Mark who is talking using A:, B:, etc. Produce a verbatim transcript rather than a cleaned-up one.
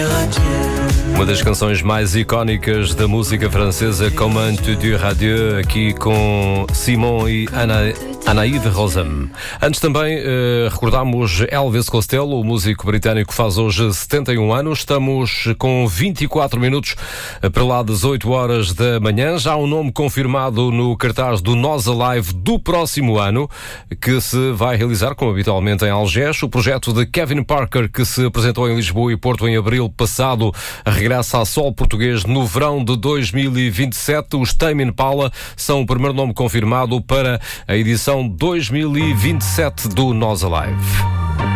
A: Uma das canções mais icónicas da música francesa, Comment tu dire adieu, aqui com Simon e Ana, Anaïde Rosam. Antes também eh, recordámos Elvis Costello, o músico britânico que faz hoje setenta e um anos. Estamos com vinte e quatro minutos para lá das oito horas da manhã. Já um nome confirmado no cartaz do Nós Alive do próximo ano, que se vai realizar, como habitualmente, em Algés. O projeto de Kevin Parker, que se apresentou em Lisboa e Porto em abril passado, regressa a solo português no verão de dois mil e vinte e sete. Os Tame Impala são o primeiro nome confirmado para a edição dois mil e vinte e sete do Nós Alive.